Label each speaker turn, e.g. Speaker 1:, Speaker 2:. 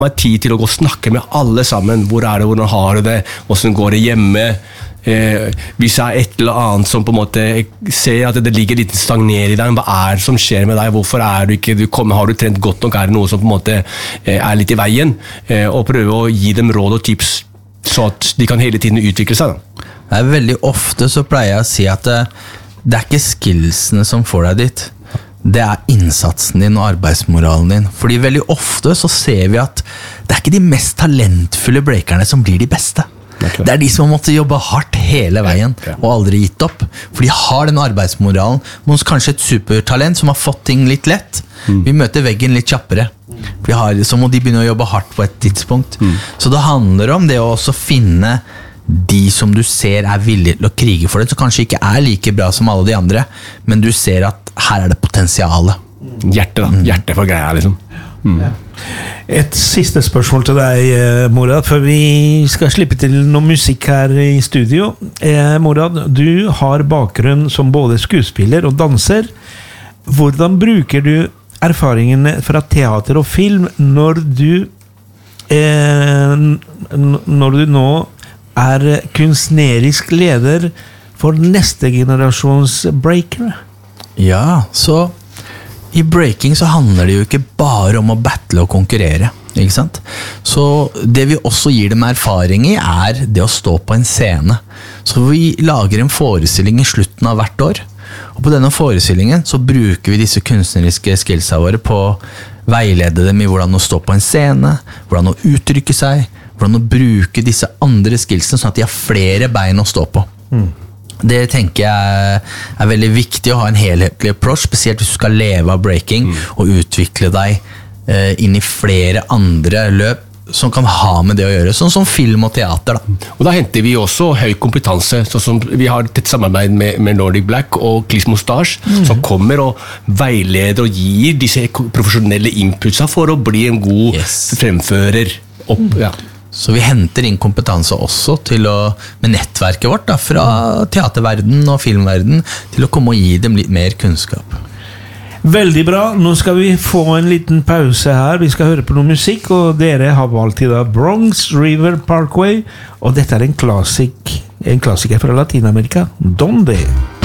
Speaker 1: meg tid til å gå og snakke med alle sammen. Hvor det, hvordan har du det, hvordan går det hjemme? Hvis det et eller annet som på en måte ser at det ligger litt stagner i deg, hva det som skjer med deg? Hvorfor du ikke, har du trent godt nok? Det noe som på en måte litt i veien? Og prøve å gi dem råd og tips, så at de kan hele tiden utvikle seg. Da.
Speaker 2: Veldig ofte så pleier jeg å si at det ikke skillsene som får deg dit. Det innsatsen din og arbeidsmoralen din. Fordi veldig ofte så ser vi at det ikke de mest talentfulle breakerne som blir de beste. Det de som har måttet jobbe hardt hele veien og aldri gitt opp. For de har den arbeidsmoralen. Mens kanskje et supertalent som har fått ting litt lett. Vi møter veggen litt kjappere. Så må de begynne å jobbe hardt på et tidspunkt. Så det handler om det å også finne de som du ser villige til å krige for det, som kanskje ikke like bra som alle de andre, men du ser at her det potensialet.
Speaker 1: Hjerte da, hjerte for greia liksom.
Speaker 3: Et siste spørsmål til deg, Morad, før vi skal slippe til noe musikk her i studio. Morad, du har bakgrunn som både skuespiller og danser. Hvordan bruker du erfaringene fra teater og film når du nå kunstnerisk leder for neste generasjons breakere? Ja, så i breaking så handler det jo ikke bare om å battle og konkurrere, ikke sant? Så det vi også gir dem erfaring i det å stå på en scene. Så vi lager en forestilling i slutten av hvert år, og på denne forestillingen så bruker vi disse kunstneriske skillsa våre på å veilede dem i hvordan å stå på en scene, hvordan å uttrykke seg, hvordan å bruke disse andre skillsene sånn at de har flere bein å stå på. Det tenker jeg veldig viktig å ha en helhetlig approach, spesielt hvis du skal leve av breaking og utvikle deg inn i flere andre løp som kan ha med det å gjøre, sånn som film og teater da.
Speaker 1: Og da henter vi også høy kompetanse, sånn som vi har tett samarbeid med Nordic Black og Cliff Moustache, som kommer og veileder og gir disse profesjonelle inputsa for å bli en god fremfører opp,
Speaker 2: Så vi henter inn kompetanse også med nettverket vårt da, fra teaterverden og filmverden til å komme og gi dem litt mer kunnskap.
Speaker 3: Veldig bra, nå skal vi få en liten pause her. Vi skal høre på noe musikk, og dere har valgt i dag Bronx River Parkway, og dette en klassiker fra Latinamerika, Donde?